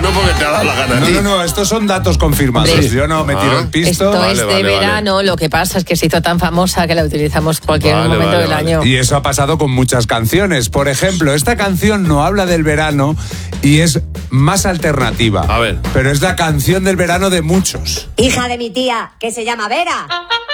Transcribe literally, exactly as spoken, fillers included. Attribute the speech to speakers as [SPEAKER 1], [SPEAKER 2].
[SPEAKER 1] no porque te ha dado la gana.
[SPEAKER 2] No, no, no, estos son datos confirmados.
[SPEAKER 3] Hombre,
[SPEAKER 2] Yo no me tiro
[SPEAKER 1] ah,
[SPEAKER 2] el pisto.
[SPEAKER 3] Esto
[SPEAKER 1] Vale,
[SPEAKER 3] es de
[SPEAKER 1] vale,
[SPEAKER 3] verano,
[SPEAKER 1] vale.
[SPEAKER 3] lo que pasa es que se hizo tan famosa que la utilizamos cualquier
[SPEAKER 1] Vale,
[SPEAKER 3] momento
[SPEAKER 1] vale,
[SPEAKER 3] del
[SPEAKER 1] vale.
[SPEAKER 3] año.
[SPEAKER 2] Y eso ha pasado con muchas canciones. Por ejemplo, esta canción no habla del verano y es más alternativa.
[SPEAKER 1] A ver.
[SPEAKER 2] Pero es la canción del verano de muchos.
[SPEAKER 4] Hija de mi tía, que se llama Vera.